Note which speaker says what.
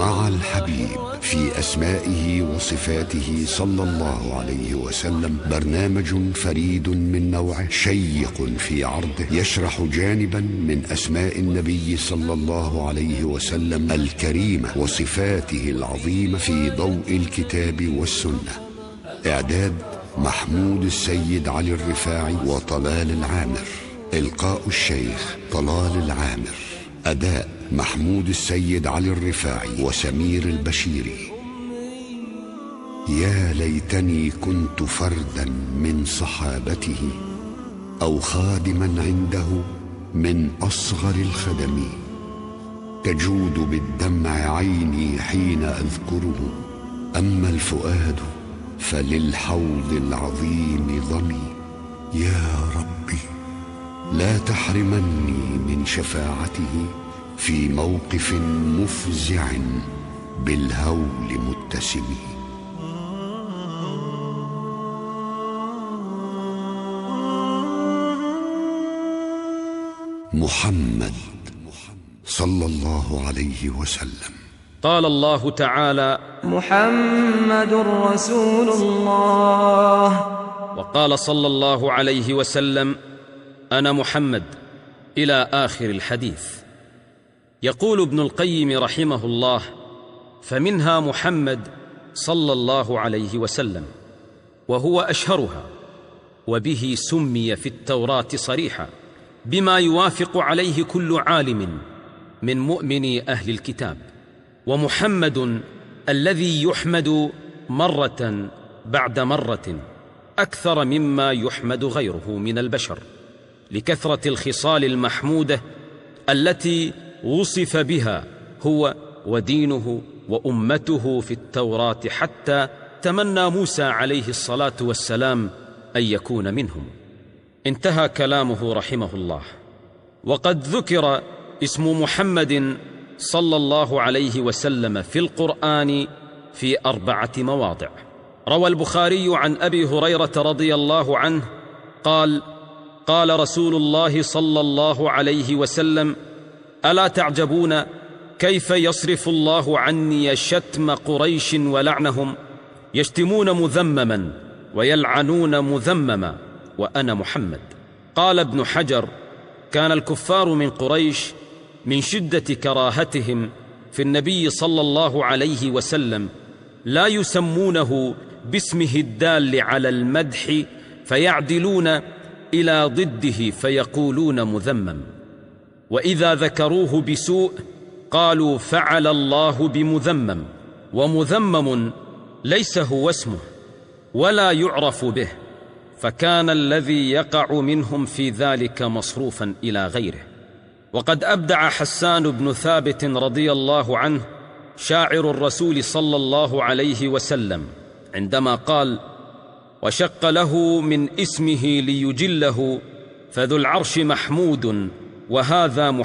Speaker 1: مع الحبيب في أسمائه وصفاته صلى الله عليه وسلم، برنامج فريد من نوعه، شيق في عرضه، يشرح جانبا من أسماء النبي صلى الله عليه وسلم الكريمة وصفاته العظيمة في ضوء الكتاب والسنة. إعداد محمود السيد علي الرفاعي وطلال العامر. إلقاء الشيخ طلال العامر. أداء محمود السيد علي الرفاعي وسمير البشيري. يا ليتني كنت فردا من صحابته، أو خادما عنده من أصغر الخدم، تجود بالدمع عيني حين أذكره، أما الفؤاد فللحوض العظيم ضمي. يا ربي لا تحرمني من شفاعته في موقف مفزع بالهول متسم. محمد صلى الله عليه وسلم.
Speaker 2: قال الله تعالى:
Speaker 3: محمد رسول الله.
Speaker 2: وقال صلى الله عليه وسلم: أنا محمد، إلى آخر الحديث. يقول ابن القيم رحمه الله: فمنها محمد صلى الله عليه وسلم، وهو أشهرها، وبه سمي في التوراة صريحا بما يوافق عليه كل عالم من مؤمني أهل الكتاب. ومحمد الذي يحمد مرة بعد مرة أكثر مما يحمد غيره من البشر، لكثرة الخصال المحمودة التي وصف بها هو ودينه وأمته في التوراة، حتى تمنى موسى عليه الصلاة والسلام أن يكون منهم. انتهى كلامه رحمه الله. وقد ذكر اسم محمد صلى الله عليه وسلم في القرآن في 4 مواضع. روى البخاري عن أبي هريرة رضي الله عنه قال: قال رسول الله صلى الله عليه وسلم: ألا تعجبون كيف يصرف الله عني شتم قريش ولعنهم؟ يشتمون مذمما ويلعنون مذمما، وأنا محمد. قال ابن حجر: كان الكفار من قريش من شدة كراهتهم في النبي صلى الله عليه وسلم لا يسمونه باسمه الدال على المدح، فيعدلون إلى ضده فيقولون مذمم، وإذا ذكروه بسوء قالوا فعل الله بمذمم، ومذمم ليس هو اسمه ولا يعرف به، فكان الذي يقع منهم في ذلك مصروفا إلى غيره. وقد أبدع حسان بن ثابت رضي الله عنه شاعر الرسول صلى الله عليه وسلم عندما قال: وشق له من اسمه ليجله، فذو العرش محمود وهذا